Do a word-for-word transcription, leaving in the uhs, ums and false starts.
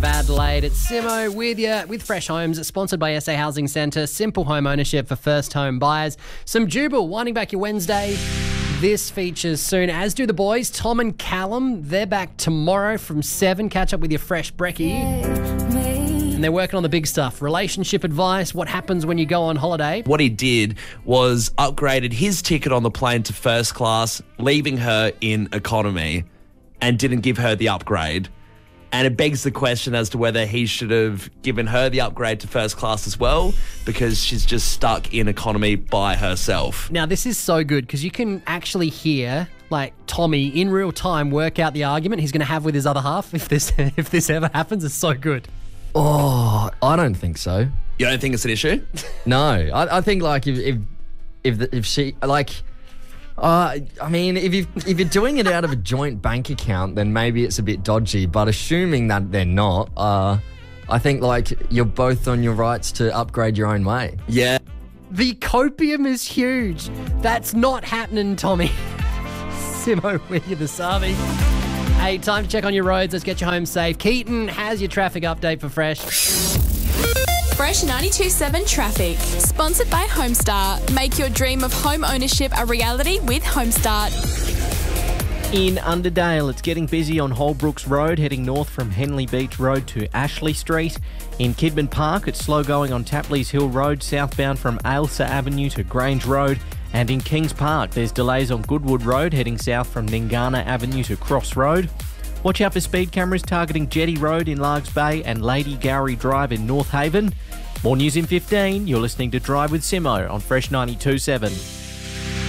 Adelaide, it's Simo with you with Fresh Homes, sponsored by S A Housing Centre. Simple home ownership for first home buyers. Some Jubal winding back your Wednesday. This features soon, as do the boys, Tom and Callum. They're back tomorrow from seven. Catch up with your fresh brekkie. And they're working on the big stuff. Relationship advice, what happens when you go on holiday. What he did was upgraded his ticket on the plane to first class, leaving her in economy, and didn't give her the upgrade. And it begs the question as to whether he should have given her the upgrade to first class as well, because she's just stuck in economy by herself. Now, this is so good because you can actually hear, like, Tommy in real time work out the argument he's going to have with his other half if this if this ever happens. It's so good. Oh, I don't think so. You don't think it's an issue? No, I, I think like if if if, the, if she like. Uh, I mean, if you if you're doing it out of a joint bank account, then maybe it's a bit dodgy. But assuming that they're not, uh, I think like you're both on your rights to upgrade your own way. Yeah. The copium is huge. That's not happening, Tommy. Simo with you, the Savi. Hey, time to check on your roads. Let's get you home safe. Keaton has your traffic update for Fresh. Fresh ninety-two point seven traffic. Sponsored by Homestart. Make your dream of home ownership a reality with Homestart. In Underdale, it's getting busy on Holbrooks Road, heading north from Henley Beach Road to Ashley Street. In Kidman Park, it's slow going on Tapleys Hill Road, southbound from Ailsa Avenue to Grange Road. And in Kings Park, there's delays on Goodwood Road, heading south from Ningana Avenue to Cross Road. Watch out for speed cameras targeting Jetty Road in Largs Bay and Lady Gowrie Drive in North Haven. More news in fifteen. You're listening to Drive with Simo on Fresh ninety-two point seven.